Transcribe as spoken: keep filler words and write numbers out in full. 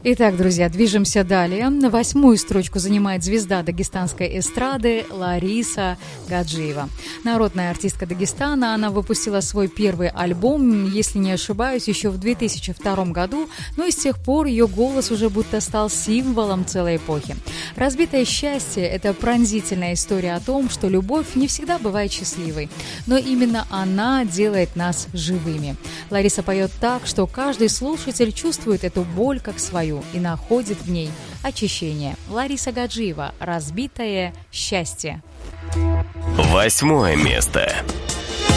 Итак, друзья, движемся далее. Восьмую строчку занимает звезда дагестанской эстрады Лариса Гаджиева. Народная артистка Дагестана, она выпустила свой первый альбом, если не ошибаюсь, еще в две тысячи втором году, но и с тех пор ее голос уже будто стал символом целой эпохи. «Разбитое счастье» — это пронзительная история о том, что любовь не всегда бывает счастливой, но именно она делает нас живыми. Лариса поет так, что каждый слушатель чувствует эту боль как свою и находит в ней очищение. Лариса Гаджиева «Разбитое счастье». Восьмое место.